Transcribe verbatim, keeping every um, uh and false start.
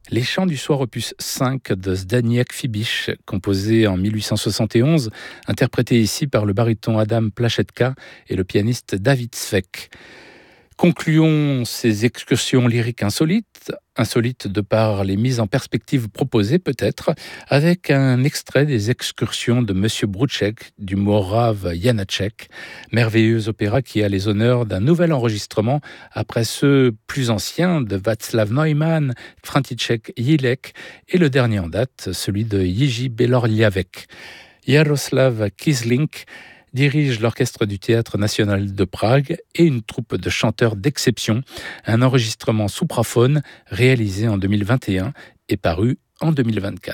Les Chants du soir opus cinq de Zdeněk Fibiš, composé en mille huit cent soixante et onze, interprété ici par le baryton Adam Plachetka et le pianiste David Svek. Concluons ces excursions lyriques insolites, insolites de par les mises en perspective proposées peut-être, avec un extrait des excursions de Monsieur Brouček du Morave Janáček, merveilleux opéra qui a les honneurs d'un nouvel enregistrement après ceux plus anciens de Václav Neumann, František Jílek et le dernier en date, celui de Jiří Belorľavec. Jaroslav Kislink dirige l'orchestre du Théâtre national de Prague et une troupe de chanteurs d'exception, un enregistrement soupraphone réalisé en deux mille vingt et un et paru en deux mille vingt-quatre.